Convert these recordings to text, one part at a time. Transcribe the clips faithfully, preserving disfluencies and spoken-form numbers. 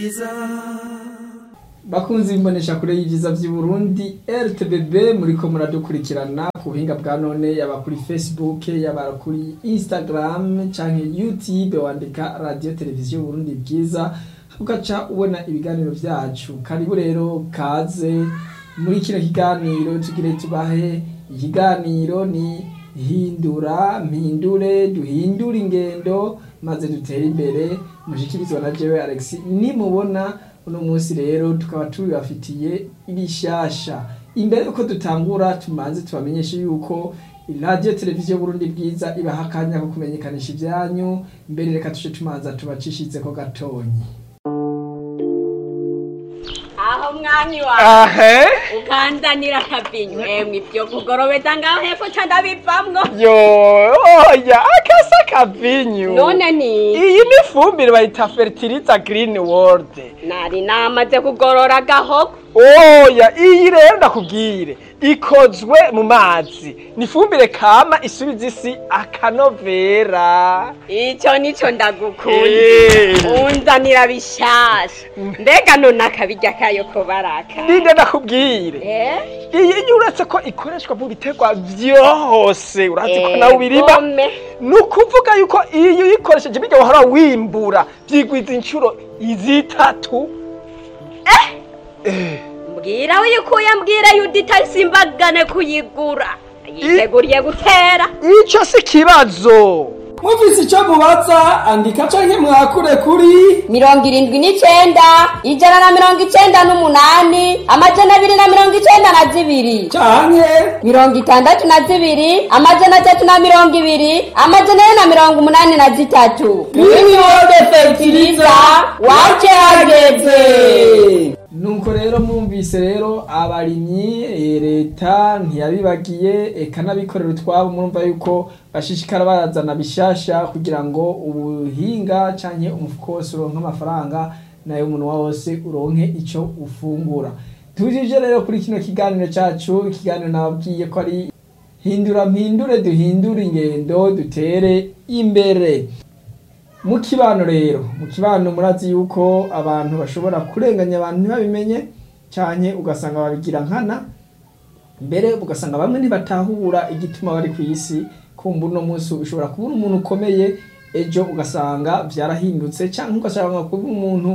Bakunzi imbonesha kure y'ivyiza vy'u Burundi R T B B muriko muradukurikirana ku buhinga bwa none yaba kuri Facebook yaba kuri Instagram canke YouTube wandika radio televiziyo Burundi bwiza ugaca ubona ibiganiro vyacu. Karibu rero kaze muri kino kiganiro tugire tubahe. Ikiganiro ni hindura mpindure duhindura ingendo maze dutere imbere. Mushikirizwa na jewe Alex nimubona uno munsi rero tukaba tubafitiye ibishasha. Imbere uko dutangura tumanze tubamenyeshe yuko radio televiziyo Burundi bwiza ibaha akanya ko kumenyekanisha ivyanyu. Mbere reka tushe tumanza tubacishize ko gatonyi. Aho mwami wa Ahe ukandanira kabinyu emwe ivyo kugorobeza ngaho hepfo candabivamwo yo oya akasa kavinyu none ni iyi ni ifumbire bayita fertilizer green world. nari namaze kugorora gahoko. Oya iyi rero ndakubwire ikozwe mu mazi ni ifumbire kama isubiza isi akanovera. Ico nico ndagukunda Eh. unzanira bishasha mbega none akabirya kayo ko baraka Ninde ndakubwire eh iyi uretse ko ikoreshwa mu biterwa vyose urazi ko nawe ubirima gome. nukuvuga yuko iyo uyikoresheje bijya wahora wimbura vyigwiza incuro izitatu. Eh mbwira uyikuye mbwira yudita simbagane kuyigura yiteguriye gutera. ico si kibazo. Mufise ico mubaza andika canke mwakure kuri mirongo irindwi n'icenda ijana na mirongo icenda n'umunani amajana abiri na mirongo icenda na zibiri canke mirongo itandatu na zibiri amajana atatu na mirongo ibiri amajana ane na mirongo umunani na zitatu. Green World Fertilizer wace hageze. Nuko rero mwumvise rero abarimyi leta ntiyabibagiye eka n'abikorera utwabo murumva yuko bashishikara barazana bishasha kugira ngo ubuhinga canke umufuko wose uronke amafaranga nayo umuntu wose uronke ico ufungura. Tujije rero kuri kino kiganiro cacu, ikiganiro nababwiye ko ari hindura mpindure duhindura ingendo dutere imbere. Mu kibano rero mu kibano murazi yuko abantu bashobora kurenganya abantu ntibabimenye canke ugasanga babigira nkana mbere ugasanga bamwe ntibatahura igituma bari ku isi. Kumva uno munsi ushobora kubura umuntu ukomeye ejo ugasanga vyarahindutse canke ugasanga kubura umuntu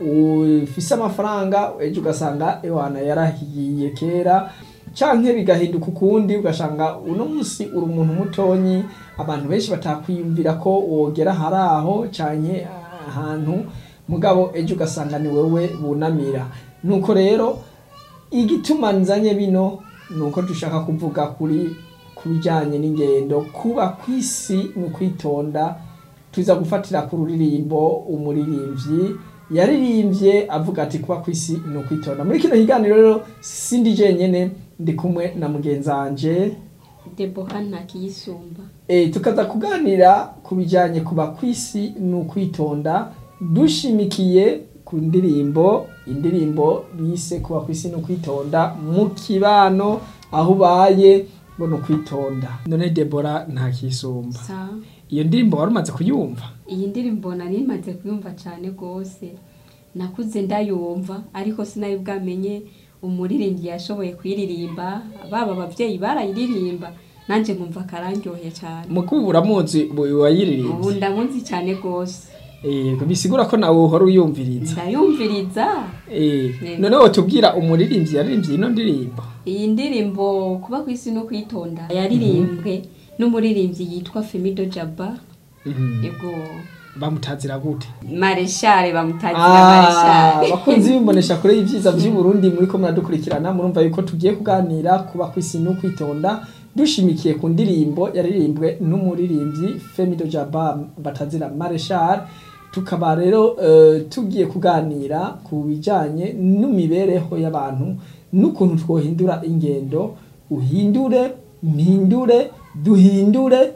ufise amafaranga ejo ugasanga ewana yarahiye kera canke bigahinduka ukundi ugasanga uno munsi uri umuntu mutonyi abantu benshi batakwiyumvira ko wogera haraho canke ahantu mugabo ejo ugasanga ni wewe bunamira. Nuko rero igituma nzanye bino nuko dushaka kuvuga kuri kubijanye n'ingendo kuba kwisi no kwitonda. Tuza gufatira ku ruririmbo umuririmvyi yaririmbye avuga ati kuba kwisi no kwitonda. Muri kino kiganiro rero sindi jenyene ndi kumwe na mugenzanje Debora ntakiyisumba. Eh tukaza kuganira kubijanye kuba kwisi no kwitonda dushimikiye ku ndirimbo indirimbo bise kuba kwisi no kwitonda mu kibano aho baye bono kwitonda. None Debora ntakisumba Sa iyo ndirimbo warumaze kuyumva? iyi ndirimbo nari maze kuyumva cyane gose nakuze ndayumva ariko sinayi bwamenye umuririmbyi yashoboye kwiririmba baba abavyeyi barayiririmba nanje nkumva karangyoheye cyane. Mukubura muzi wayiririmba ubu ndamunzi cyane gose. eh bisigura ko nawe uhora uyumviriza Ndayumviriza. eh Yego. none wotubwira umuririmbyi yaririmbye ino ndirimbo? Iyi ndirimbo kuba kwisi no kwitonda yaririmbwe n'umuririmbyi yitwa Femido Jaba. Mhm. Yego Bamutazira gute? Mareshare bamutazira Ah, Mareshare. bakunzi bimbonesha kure y'ivyiza vy'u Burundi muri ko muradukurikirana murumva yuko tugiye kuganira kuba kwisi no kwitonda dushimikiye ku ndirimbo yaririmbwe n'umuririmbyi Femido Jaba batazira Mareshare. Tukaba rero uh, tugiye kuganira ku bijanye n'imibereho y'abantu n'ukuntu twohindura ingendo uhindure mpindure duhindure.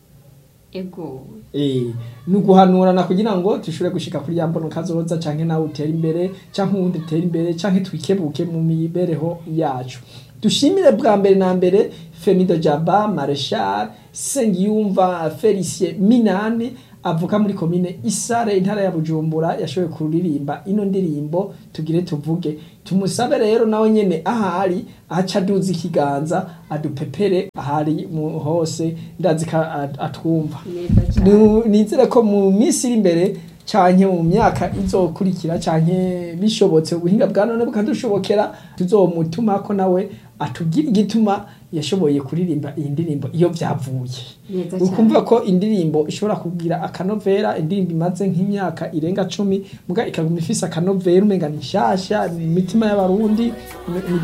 Ego Eh nuguhanurana kugira ngo tushobore gushika kuri yambono kazoza canke nawe utera imbere canke uwundi utera imbere canke twikebuke mu mibereho yacu. Dushimire bwa mbere na mbere Femido Jaba Mareshare Sengiyumva Felicien Minani avuka muri komine Isare intara ya Bujumbura yashoboye kuririmba ino ndirimbo tugire tuvuge. Tumusabe rero nawe nyene ahari aca duza ikiganza adupepere ahari mu hose ndazi ka atwumva. Nizere ko mu minsi iri imbere canke mu myaka izokurikira canke bishobotse ubuhinga bwa none bukadushobokera tuzomutuma ko nawe atugira igituma yashoboye kuririmba iyi ndirimbo iyo vyavuye. Ukumva ko indirimbo ishobora kugira akanovera, indirimbo imaze nk'imyaka irenga cumi muga ikaguma ifise akanovera umenga nishasha mu mitima y'abarundi.